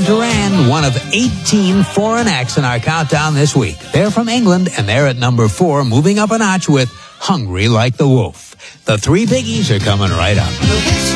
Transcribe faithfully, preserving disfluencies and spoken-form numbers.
Duran, one of eighteen foreign acts in our countdown this week. They're from England, and they're at number four, moving up a notch with Hungry Like the Wolf. The three biggies are coming right up.